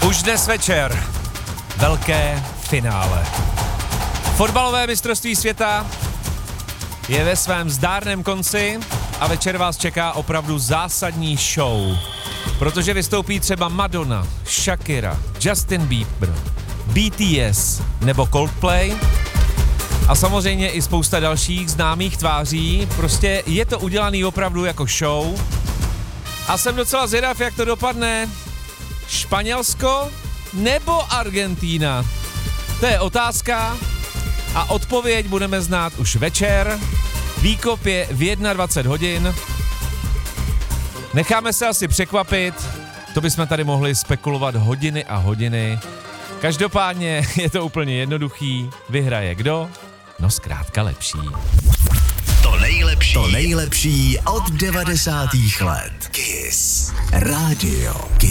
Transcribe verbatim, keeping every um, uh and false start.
Už dnes večer velké finále. Fotbalové mistrovství světa je ve svém zdárném konci a večer vás čeká opravdu zásadní show. Protože vystoupí třeba Madonna, Shakira, Justin Bieber, B T S nebo Coldplay a samozřejmě i spousta dalších známých tváří. Prostě je to udělaný opravdu jako show a jsem docela zvědav, jak to dopadne. Španělsko nebo Argentína? To je otázka a odpověď budeme znát už večer. Výkop je v dvacet jedna hodin. Necháme se asi překvapit, to bychom tady mohli spekulovat hodiny a hodiny. Každopádně je to úplně jednoduchý. Vyhraje kdo? No zkrátka lepší. To nejlepší, to nejlepší od devadesátých let. Kiss Radio. Kiss.